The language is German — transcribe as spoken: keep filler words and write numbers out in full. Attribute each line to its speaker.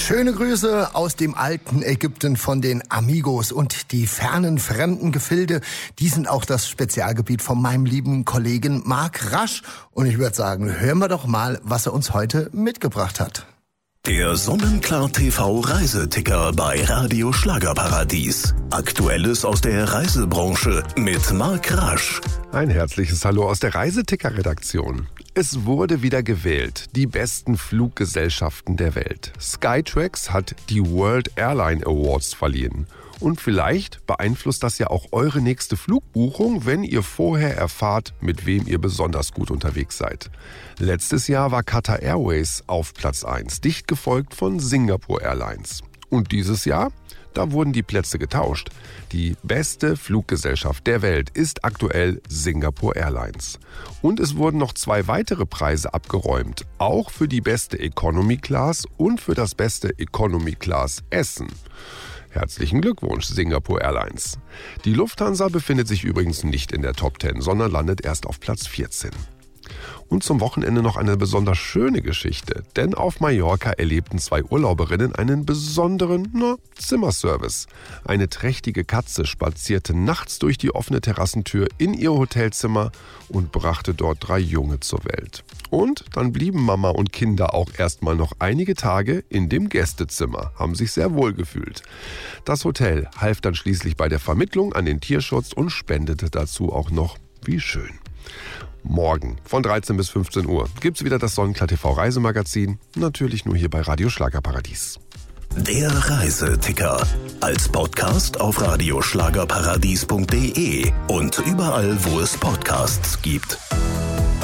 Speaker 1: Schöne Grüße aus dem alten Ägypten von den Amigos und die fernen fremden Gefilde. Die sind auch das Spezialgebiet von meinem lieben Kollegen Marc Rasch. Und ich würde sagen, hören wir doch mal, was er uns heute mitgebracht hat.
Speaker 2: Der Sonnenklar T V Reiseticker bei Radio Schlagerparadies. Aktuelles aus der Reisebranche mit Marc Rasch.
Speaker 3: Ein herzliches Hallo aus der Reiseticker-Redaktion. Es wurde wieder gewählt, die besten Fluggesellschaften der Welt. Skytrax hat die World Airline Awards verliehen. Und vielleicht beeinflusst das ja auch eure nächste Flugbuchung, wenn ihr vorher erfahrt, mit wem ihr besonders gut unterwegs seid. Letztes Jahr war Qatar Airways auf Platz eins, dicht gefolgt von Singapore Airlines. Und dieses Jahr? Da wurden die Plätze getauscht. Die beste Fluggesellschaft der Welt ist aktuell Singapore Airlines. Und es wurden noch zwei weitere Preise abgeräumt, auch für die beste Economy Class und für das beste Economy Class Essen. Herzlichen Glückwunsch, Singapore Airlines. Die Lufthansa befindet sich übrigens nicht in der Top zehn, sondern landet erst auf Platz vierzehn. Und zum Wochenende noch eine besonders schöne Geschichte, denn auf Mallorca erlebten zwei Urlauberinnen einen besonderen na, Zimmerservice. Eine trächtige Katze spazierte nachts durch die offene Terrassentür in ihr Hotelzimmer und brachte dort drei Junge zur Welt. Und dann blieben Mama und Kinder auch erstmal noch einige Tage in dem Gästezimmer, haben sich sehr wohl gefühlt. Das Hotel half dann schließlich bei der Vermittlung an den Tierschutz und spendete dazu auch noch, wie schön. Morgen von dreizehn bis fünfzehn Uhr gibt's wieder das Sonnenklar T V Reisemagazin, natürlich nur hier bei Radio Schlagerparadies.
Speaker 2: Der Reiseticker als Podcast auf radioschlagerparadies punkt de und überall, wo es Podcasts gibt.